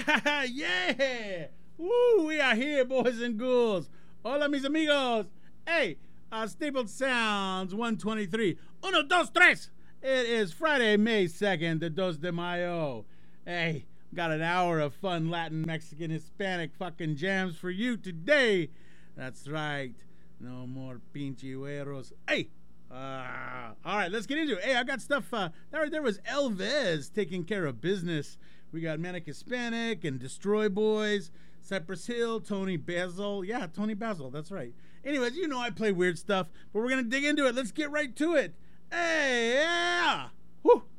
Yeah! Woo! We are here, boys and ghouls. Hola, mis amigos. Hey, Stapled Sounds 123. Uno, dos, tres. It is Friday, May 2nd, the 2 de Mayo. Hey, got an hour of fun Latin, Mexican, Hispanic fucking jams for you today. That's right. No more pinche güeros. Hey! All right, let's get into it. Hey, I got stuff. There was Elvez taking care of business. We got Manic Hispanic and Destroy Boys, Cypress Hill, Tony Basil. Yeah, Tony Basil, that's right. Anyways, you know I play weird stuff, but we're going to dig into it. Let's get right to it. Hey, yeah! Whew!